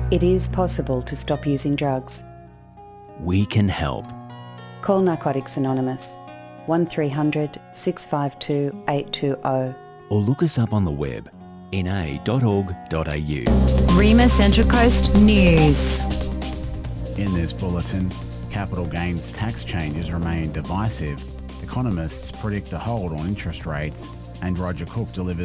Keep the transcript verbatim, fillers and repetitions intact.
It is possible to stop using drugs. We can help. Call Narcotics Anonymous, one three hundred six five two eight two zero. Or look us up on the web, n a dot org dot a u. Rima Central Coast News. In this bulletin, capital gains tax changes remain divisive. Economists predict a hold on interest rates, and Roger Cook delivers